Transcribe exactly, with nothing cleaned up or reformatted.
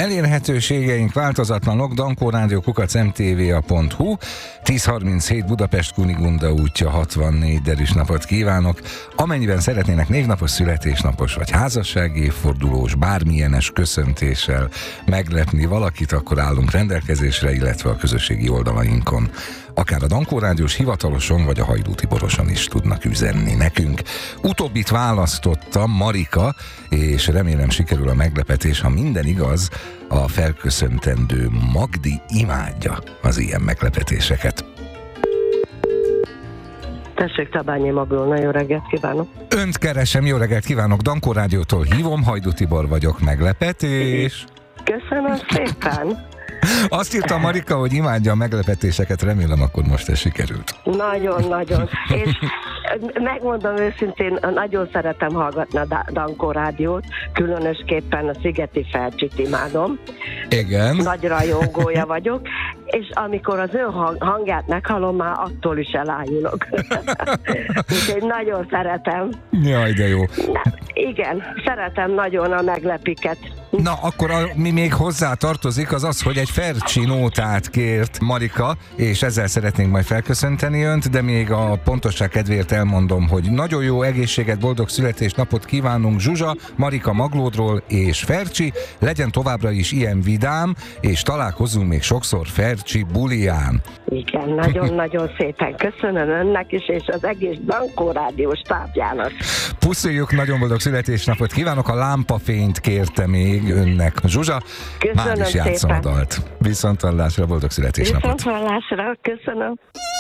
Elérhetőségeink változatlanok, dankó rádió kukac em té vé a pont hu, tíz harminchét Budapest Kunigunda útja hatvannégy, derűs napot kívánok. Amennyiben szeretnének névnapos, születésnapos vagy házassági évfordulós, bármilyenes köszöntéssel meglepni valakit, akkor állunk rendelkezésre, illetve a közösségi oldalainkon. Akár a Dankó Rádiós hivataloson, vagy a Hajdú Tiboroson is tudnak üzenni nekünk. Utóbbit választotta Marika, és remélem sikerül a meglepetés. Ha minden igaz, a felköszöntendő Magdi imádja az ilyen meglepetéseket. Tessék, Tabányi Magdolna, jó reggelt kívánok! Önt keresem, jó reggelt kívánok! Dankó Rádiótól hívom, Hajdú Tibor vagyok, meglepetés! Köszönöm szépen! Azt írta Marika, hogy imádja a meglepetéseket, remélem akkor most ez sikerült. Nagyon-nagyon. És megmondom őszintén, nagyon szeretem hallgatni a Dankó Rádiót, különösképpen a Szigeti Fercsit imádom. Igen. Nagy rajongója vagyok, és amikor az ő hangját meghallom, már attól is elájulok. Úgyhogy nagyon szeretem. Jaj, de jó. Na, igen, szeretem nagyon a meglepiket. Na, akkor a, mi még hozzá tartozik, az az, hogy egy Fercsi nótát kért Marika, és ezzel szeretnénk majd felköszönteni önt, de még a pontosság kedvéért elmondom, hogy nagyon jó egészséget, boldog születésnapot kívánunk Zsuzsa, Marika Maglódról és Fercsi, legyen továbbra is ilyen vidám, és találkozzunk még sokszor Fercsi buliján. Igen, nagyon-nagyon szépen köszönöm önnek is, és az egész Dankó Rádiós stábjának. Puszoljuk, nagyon boldog születésnapot kívánok, a Lámpafényt kérte még önnek Zsuzsa. Köszönöm Már is játszom a dalt. Viszonthallásra, boldog születésnapot! Viszonthallásra, köszönöm!